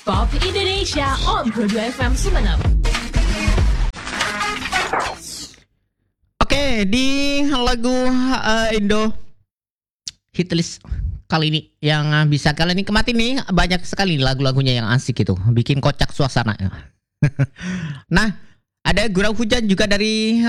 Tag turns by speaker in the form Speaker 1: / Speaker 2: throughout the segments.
Speaker 1: Pop Indonesia on Pro 2 FM Sumeneb.
Speaker 2: Oke, di lagu Indo Hitlist kali ini yang bisa kalian nikmati nih, banyak sekali lagu-lagunya yang asik itu, bikin kocak suasana. Nah, ada Gurau Hujan juga dari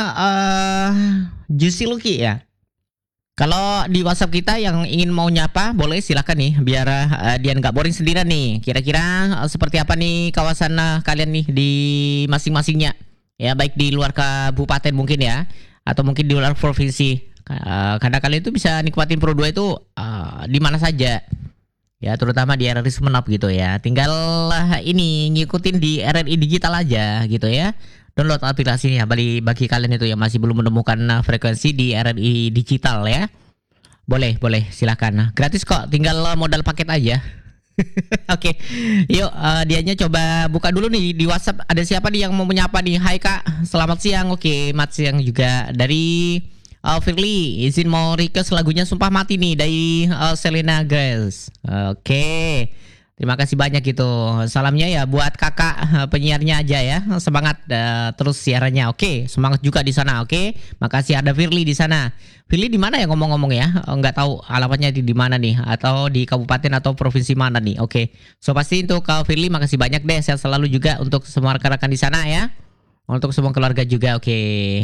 Speaker 2: Juicy Lucky ya. Kalau di WhatsApp kita yang ingin mau nyapa, boleh silakan nih, biar dia nggak boring sendirian nih. Kira-kira seperti apa nih kawasan kalian nih di masing-masingnya, ya, baik di luar kabupaten mungkin ya, atau mungkin di luar provinsi. Karena kalian itu bisa nikmatin Pro 2 itu di mana saja, ya, terutama di RRI Sumeneb gitu ya. Tinggal ini ngikutin di RRI Digital aja gitu ya. Download aplikasinya bagi kalian itu yang masih belum menemukan frekuensi di RRI Digital ya. Boleh silakan. Gratis kok, tinggal modal paket aja. Oke. Yuk, dianya coba buka dulu nih di WhatsApp. Ada siapa nih yang mau menyapa nih? Hai Kak, selamat siang. Oke, mat siang juga dari Firly. Izin mau request lagunya Sumpah Mati nih dari Selena Gomez. Oke. Terima kasih banyak itu. Salamnya ya buat kakak penyiarnya aja ya. Semangat terus siarannya. Oke, semangat juga di sana. Oke. Makasih ada Firly di sana. Firly di mana ya ngomong-ngomong ya? Enggak tahu alamatnya di mana nih, atau di kabupaten atau provinsi mana nih. Oke. So pasti untuk Kak Firly makasih banyak deh. Sehat selalu juga untuk semua rekan-rekan di sana ya. Untuk semua keluarga juga. Oke.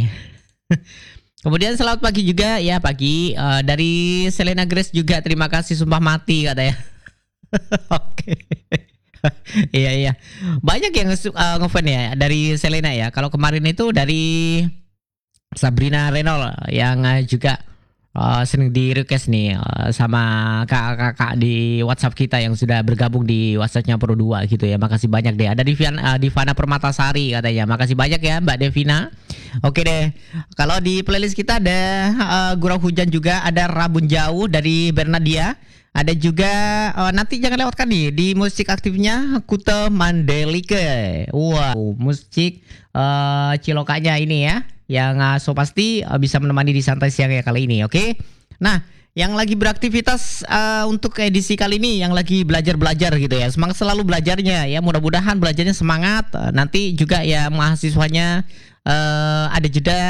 Speaker 2: Kemudian selamat pagi juga ya, pagi dari Selena Grace juga. Terima kasih Sumpah Mati katanya. Oke. Iya. Banyak yang ngefan ya dari Selena ya. Kalau kemarin itu dari Sabrina Renault yang juga sering di request nih sama kakak-kakak di WhatsApp kita yang sudah bergabung di WhatsAppnya Pro 2 gitu ya. Makasih banyak deh. Ada Divana Permatasari katanya. Makasih banyak ya Mbak Devina. Oke deh. Kalau di playlist kita ada Gurau Hujan juga, ada Rabun Jauh dari Bernadia. Ada juga nanti jangan lewatkan nih di musik aktifnya Kute Mandelike. Wow, musik cilokanya ini ya, yang so pasti bisa menemani di santai siang ya kali ini. Oke. Nah, yang lagi beraktivitas untuk edisi kali ini, yang lagi belajar gitu ya, semangat selalu belajarnya ya. Mudah-mudahan belajarnya semangat. Nanti juga ya mahasiswanya ada jeda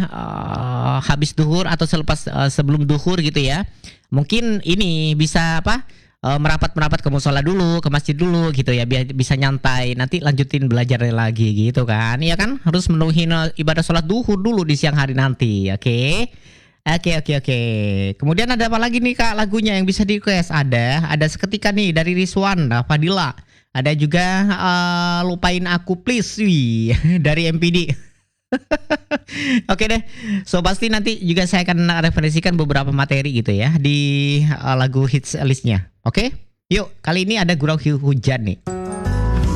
Speaker 2: habis duhur atau selepas sebelum duhur gitu ya. Mungkin ini bisa merapat ke musola dulu, ke masjid dulu gitu ya, biar bisa nyantai, nanti lanjutin belajarnya lagi gitu kan. Iya kan, harus menuhin ibadah sholat duhur dulu di siang hari nanti. Oke. Kemudian ada apa lagi nih Kak lagunya yang bisa di request? Ada seketika nih dari Rizwan Fadila. Ada juga Lupain Aku Please dari MPD. Oke deh. So pasti nanti juga saya akan referensikan beberapa materi gitu ya di lagu hits listnya. Oke? Yuk, kali ini ada Gurau Hujan nih.